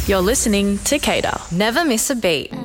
You're listening to Cater. Never miss a beat.